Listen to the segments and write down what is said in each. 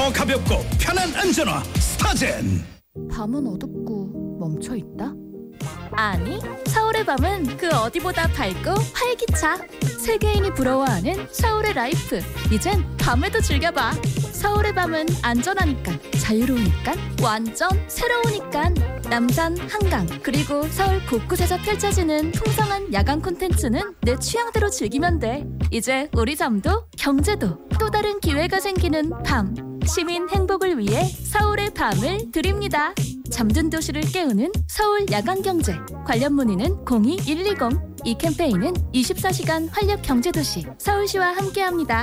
더 가볍고 편한 안전화 스타젠. 밤은 어둡고 멈춰있다? 아니, 서울의 밤은 그 어디보다 밝고 활기차. 세계인이 부러워하는 서울의 라이프. 이젠 밤에도 즐겨봐. 서울의 밤은 안전하니까, 자유로우니까, 완전 새로우니까. 남산, 한강, 그리고 서울 곳곳에서 펼쳐지는 풍성한 야간 콘텐츠는 내 취향대로 즐기면 돼. 이제 우리 잠도 경제도 또 다른 기회가 생기는 밤. 시민 행복을 위해 서울의 밤을 드립니다. 잠든 도시를 깨우는 서울 야간경제. 관련 문의는 02-120. 이 캠페인은 24시간 활력경제도시 서울시와 함께합니다.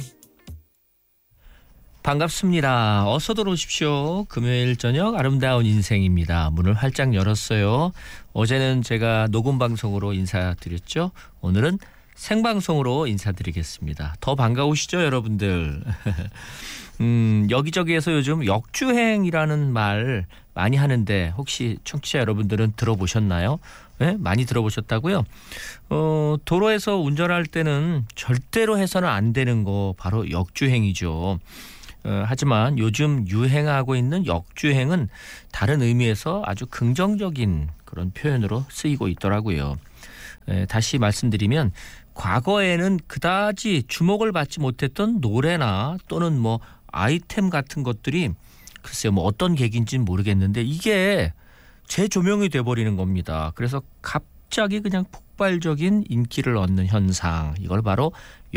반갑습니다. 어서 들어오십시오. 금요일 저녁 아름다운 인생입니다. 문을 활짝 열었어요. 어제는 제가 녹음 방송으로 인사드렸죠. 오늘은 생방송으로 인사드리겠습니다. 더 반가우시죠, 여러분들? 여기저기에서 요즘 역주행이라는 말 많이 하는데 혹시 청취자 여러분들은 들어보셨나요? 네? 많이 들어보셨다고요? 도로에서 운전할 때는 절대로 해서는 안 되는 거 바로 역주행이죠. 하지만 요즘 유행하고 있는 역주행은 다른 의미에서 아주 긍정적인 그런 표현으로 쓰이고 있더라고요. 다시 말씀드리면 과거에는 그다지 주목을 받지 못했던 노래나 또는 뭐 아이템 같은 것들이 글쎄요 뭐 어떤 계기인지는 모르겠는데 이게 재조명이 돼버리는 겁니다. 그래서 갑자기 그냥 폭발적인 인기를 얻는 현상, 이걸 바로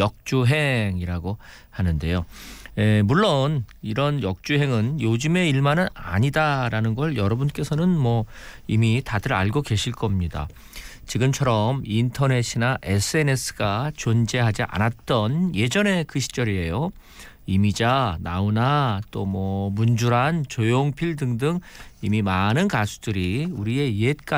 역주행이라고 하는데요. 물론 이런 역주행은 요즘의 일만은 아니다라는 걸 여러분께서는 뭐 이미 다들 알고 계실 겁니다. 지금처럼 인터넷이나 SNS가 존재하지 않았던 예전의 그 시절이에요. 이미자, 나훈아, 또 뭐 문주란, 조용필 등등 이미 많은 가수들이 우리의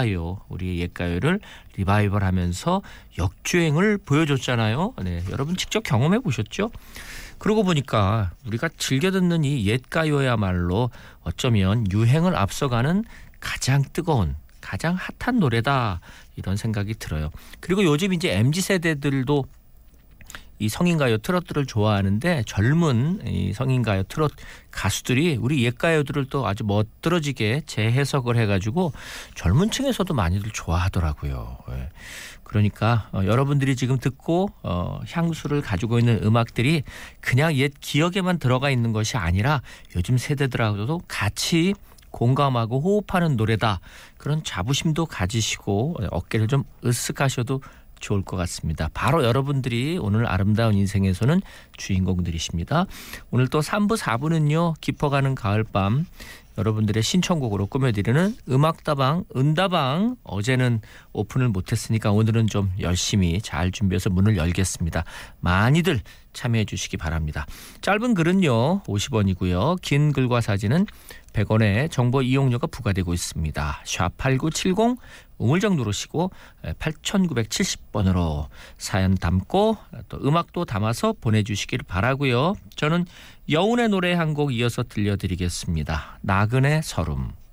옛가요를 리바이벌하면서 역주행을 보여줬잖아요. 네, 여러분 직접 경험해 보셨죠? 그러고 보니까 우리가 즐겨 듣는 이 옛가요야말로 어쩌면 유행을 앞서가는 가장 뜨거운, 가장 핫한 노래다, 이런 생각이 들어요. 그리고 요즘 이제 MZ세대들도 이 성인가요 트로트를 좋아하는데 젊은 이 성인가요 트로트 가수들이 우리 옛가요들을 또 아주 멋들어지게 재해석을 해가지고 젊은 층에서도 많이들 좋아하더라고요. 그러니까 여러분들이 지금 듣고 향수를 가지고 있는 음악들이 그냥 옛 기억에만 들어가 있는 것이 아니라 요즘 세대들하고도 같이 공감하고 호흡하는 노래다, 그런 자부심도 가지시고 어깨를 좀 으쓱하셔도 좋을 것 같습니다. 바로 여러분들이 오늘 아름다운 인생에서는 주인공들이십니다. 오늘 또 3부 4부는요 깊어가는 가을밤, 여러분들의 신청곡으로 꾸며드리는 음악다방, 은다방. 어제는 오픈을 못했으니까 오늘은 좀 열심히 잘 준비해서 문을 열겠습니다. 많이들 참여해 주시기 바랍니다. 짧은 글은요 50원이고요. 긴 글과 사진은 100원의 정보 이용료가 부과되고 있습니다. 샵8970 우물정 누르시고 8970번으로 사연 담고 또 음악도 담아서 보내주시길 바라고요. 저는 여운의 노래 한 곡 이어서 들려드리겠습니다. 나그네 서름.